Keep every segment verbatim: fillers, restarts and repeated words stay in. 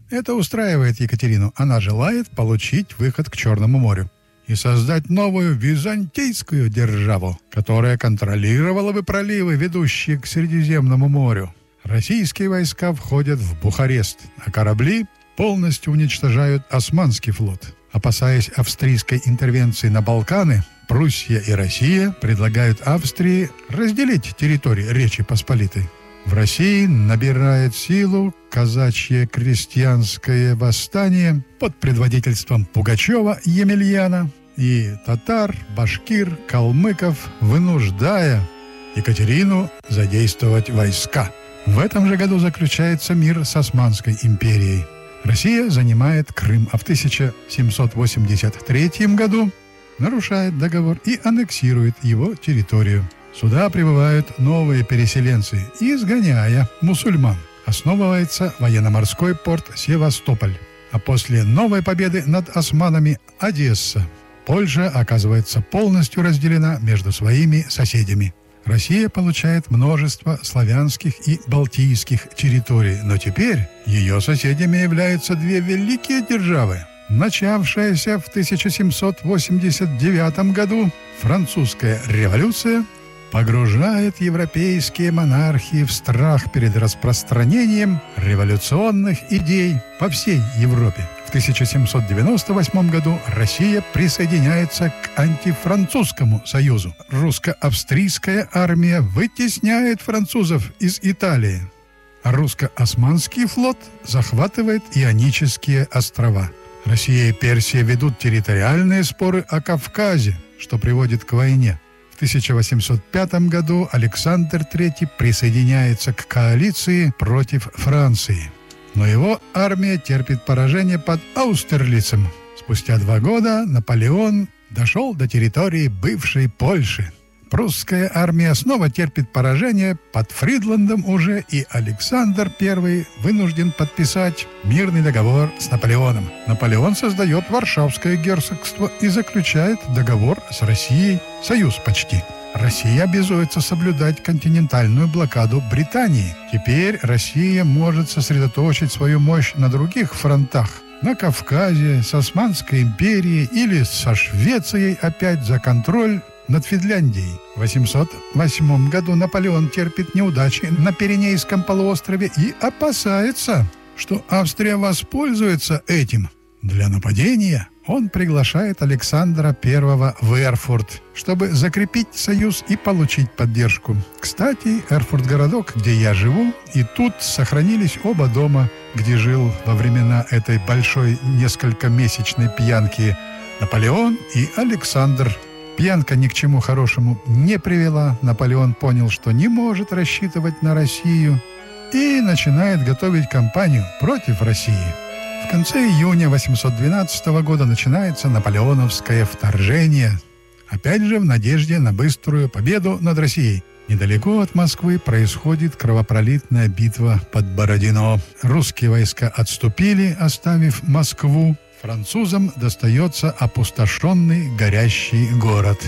Это устраивает Екатерину. Она желает получить выход к Черному морю и создать новую византийскую державу, которая контролировала бы проливы, ведущие к Средиземному морю. Российские войска входят в Бухарест, а корабли полностью уничтожают Османский флот. Опасаясь австрийской интервенции на Балканы, Пруссия и Россия предлагают Австрии разделить территории Речи Посполитой. В России набирает силу казачье крестьянское восстание под предводительством Пугачева Емельяна и татар, башкир, калмыков, вынуждая Екатерину задействовать войска. В этом же году заключается мир с Османской империей. Россия занимает Крым, а в тысяча семьсот восемьдесят третьем году нарушает договор и аннексирует его территорию. Сюда прибывают новые переселенцы, изгоняя мусульман. Основывается военно-морской порт Севастополь. А после новой победы над османами – Одесса. Польша оказывается полностью разделена между своими соседями. Россия получает множество славянских и балтийских территорий, но теперь ее соседями являются две великие державы. Начавшаяся в тысяча семьсот восемьдесят девятом году французская революция погружает европейские монархии в страх перед распространением революционных идей по всей Европе. В тысяча семьсот девяносто восьмом году Россия присоединяется к антифранцузскому союзу. Русско-австрийская армия вытесняет французов из Италии, а русско-османский флот захватывает Ионические острова. Россия и Персия ведут территориальные споры о Кавказе, что приводит к войне. В тысяча восемьсот пятом году Александр третий присоединяется к коалиции против Франции. Но его армия терпит поражение под Аустерлицем. Спустя два года Наполеон дошел до территории бывшей Польши. Прусская армия снова терпит поражение под Фридландом уже, и Александр первый вынужден подписать мирный договор с Наполеоном. Наполеон создает Варшавское герцогство и заключает договор с Россией, союз почти. Россия обязуется соблюдать континентальную блокаду Британии. Теперь Россия может сосредоточить свою мощь на других фронтах. На Кавказе, с Османской империей или со Швецией опять за контроль над Финляндией. В восемьсот восьмом году Наполеон терпит неудачи на Пиренейском полуострове и опасается, что Австрия воспользуется этим. Для нападения он приглашает Александра первого в Эрфурт, чтобы закрепить союз и получить поддержку. Кстати, Эрфурт – городок, где я живу, и тут сохранились оба дома, где жил во времена этой большой несколькомесячной пьянки Наполеон и Александр. Пьянка ни к чему хорошему не привела. Наполеон понял, что не может рассчитывать на Россию, и начинает готовить кампанию против России. В конце июня восемьсот двенадцатого года начинается наполеоновское вторжение, опять же в надежде на быструю победу над Россией. Недалеко от Москвы происходит кровопролитная битва под Бородино. Русские войска отступили, оставив Москву. Французам достается опустошенный горящий город.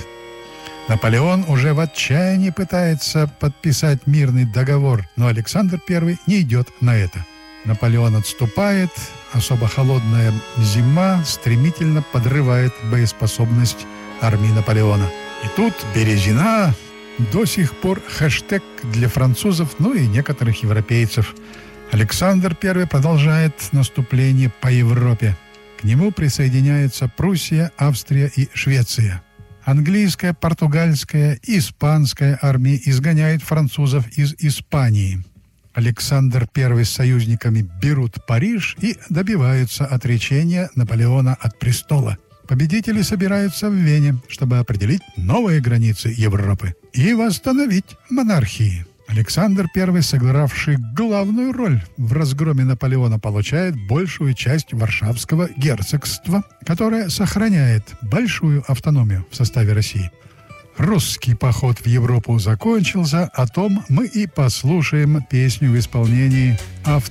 Наполеон уже в отчаянии пытается подписать мирный договор, но Александр первый не идет на это. Наполеон отступает, особо холодная зима стремительно подрывает боеспособность армии Наполеона. И тут Березина до сих пор хэштег для французов, ну и некоторых европейцев. Александр первый продолжает наступление по Европе. К нему присоединяются Пруссия, Австрия и Швеция. Английская, португальская и испанская армии изгоняют французов из Испании. Александр первый с союзниками берут Париж и добиваются отречения Наполеона от престола. Победители собираются в Вене, чтобы определить новые границы Европы и восстановить монархии. Александр первый, сыгравший главную роль в разгроме Наполеона, получает большую часть Варшавского герцогства, которое сохраняет большую автономию в составе России. Русский поход в Европу закончился, о том мы и послушаем песню в исполнении автора.